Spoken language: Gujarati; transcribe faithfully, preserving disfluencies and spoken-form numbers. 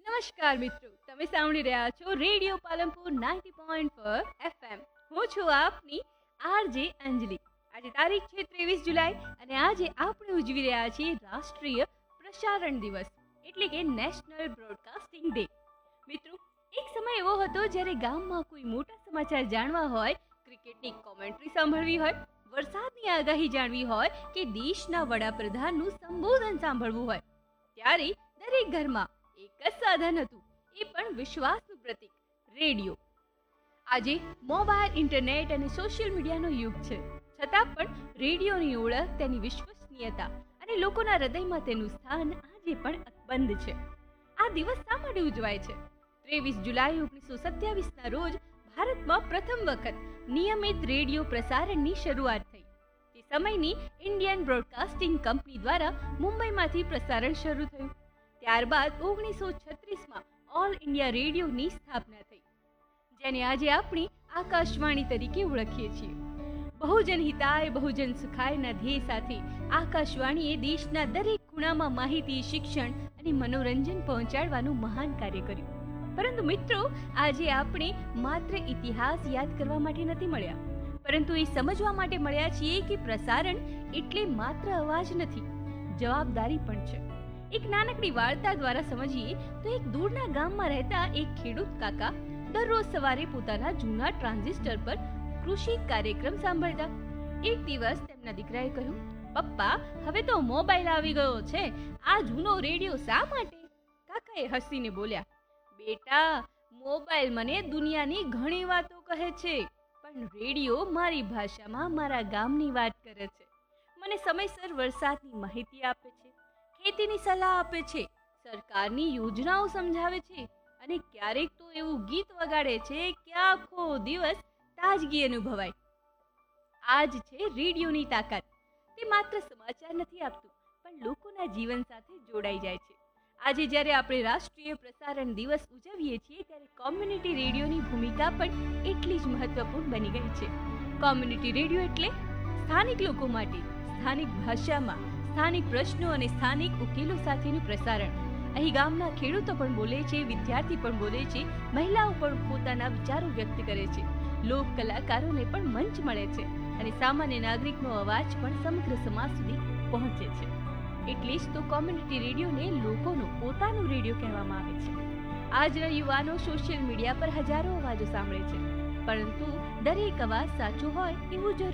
નમસ્કાર મિત્રો, તમે સાંભળી રહ્યા છો radio Palanpur ninety point four FM. હું છું આપની આરજે અંજલિ. આજે તારીખ છે ત્રેવીસ જુલાઈ અને આજે આપણે ઉજવી રહ્યા છીએ રાષ્ટ્રીય પ્રસારણ દિવસ એટલે કે નેશનલ બ્રોડકાસ્ટિંગ ડે. મિત્રો, એક સમય એવો હતો જ્યારે ગામમાં કોઈ મોટા સમાચાર જાણવા હોય, ક્રિકેટની કોમેન્ટ્રી સાંભળવી હોય, વરસાદની આગાહી જાણવી હોય કે દેશના વડાપ્રધાનનું સંબોધન સાંભળવું હોય, ત્યારે દરેક ઘરમાં એક જ સાધન હતું, એ પણ વિશ્વાસનું પ્રતીક રેડિયો. આજે મોબાઈલ, ઇન્ટરનેટ અને સોશિયલ મીડિયાનો યુગ છે, છતાં પણ રેડિયોની ઓળખ, તેની વિશ્વસનીયતા અને લોકોના હૃદયમાં તેનું સ્થાન આજે પણ અકબંધ છે. આ દિવસ શા માટે ઉજવાય છે? ત્રેવીસ જુલાઈ ઓગણીસો સત્યાવીસના રોજ ભારતમાં પ્રથમ વખત નિયમિત રેડિયો પ્રસારણની શરૂઆત થઈ. તે સમયની ઇન્ડિયન બ્રોડકાસ્ટિંગ કંપની દ્વારા મુંબઈમાંથી પ્રસારણ શરૂ થયું. ત્યારબાદ ઓગણીસો છત્રીસમાં ઓલ ઇન્ડિયા રેડિયોની સ્થાપના થઈ, જેને આજે આપણે આકાશવાણી તરીકે ઓળખીએ છીએ. બહુજન હિતાય બહુજન સુખાયના ધ્યેય સાથે આકાશવાણીએ દેશના દરેક ખૂણામાં માહિતી, શિક્ષણ અને મનોરંજન પહોંચાડવાનું મહાન કાર્ય કર્યું. પરંતુ મિત્રો, આજે આપણે માત્ર ઇતિહાસ યાદ કરવા માટે નથી મળ્યા, પરંતુ એ સમજવા માટે મળ્યા છીએ કે પ્રસારણ એટલે માત્ર અવાજ નથી, જવાબદારી પણ છે. એક નાનકડી વાર્તા દ્વારા સમજીએ તો એક દૂરના ગામમાં રહેતા એક ખેડૂત કાકા દરરોજ સવારે પોતાના જૂના ટ્રાન્ઝિસ્ટર પર કૃષિ કાર્યક્રમ સાંભળતા. એક દિવસ તેમના દીકરાએ કહ્યું, પપ્પા, હવે તો મોબાઈલ આવી ગયો છે, આ જૂનો રેડિયો શા માટે? કાકાએ હસીને બોલ્યા, બેટા, મોબાઈલ મને દુનિયાની ઘણી વાતો કહે છે, પણ રેડિયો મારી ભાષામાં મારા ગામની વાત કરે છે. મને સમયસર વરસાદની માહિતી આપે છે, ખેતીની સલાહ આપે છે, સરકારની યોજનાઓ સમજાવે છે અને ક્યારેક તો એવું ગીત વગાડે છે કે આખો દિવસ તાજગી અનુભવાય. આ જ છે રેડિયોની તાકાત. તે માત્ર સમાચાર નથી આપતું, પણ લોકોના જીવન સાથે જોડાઈ જાય છે. આજે જ્યારે આપણે રાષ્ટ્રીય પ્રસારણ દિવસ ઉજવીએ છીએ, ત્યારે કોમ્યુનિટી રેડિયોની ભૂમિકા પણ એટલી જ મહત્વપૂર્ણ બની ગઈ છે. કોમ્યુનિટી રેડિયો એટલે સ્થાનિક લોકો માટે સ્થાનિક ભાષામાં સ્થાનિક પ્રશ્નો અને સ્થાનિક ઉકેલો સાથેનું પ્રસારણ. અહીં ગામના ખેડૂતો પણ બોલે છે, વિદ્યાર્થી પણ બોલે છે, મહિલાઓ પણ પોતાના વિચારો વ્યક્ત કરે છે, લોક કલાકારોને પણ મંચ મળે છે અને સામાન્ય નાગરિકનો અવાજ પણ સમગ્ર સમાજ સુધી પહોંચે છે. એટલે જ તો કોમ્યુનિટી રેડિયોને લોકોનો પોતાનો રેડિયો કહેવામાં આવે છે. આજના યુવાનો સોશિયલ મીડિયા પર હજારો અવાજો સાંભળે છે, પરંતુ દરેક અવાજ સાચો હોય એવું જરૂરી